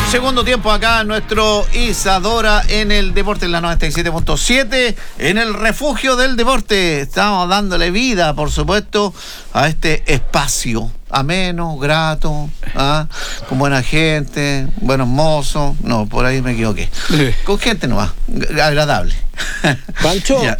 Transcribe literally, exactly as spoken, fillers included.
Segundo tiempo acá nuestro Isadora en el deporte en la noventa y siete punto siete, en el refugio del deporte. Estamos dándole vida, por supuesto, a este espacio ameno, grato, ¿ah? Con buena gente, buenos mozos. No, por ahí me equivoqué. Con gente nomás, agradable. Pancho, Ya,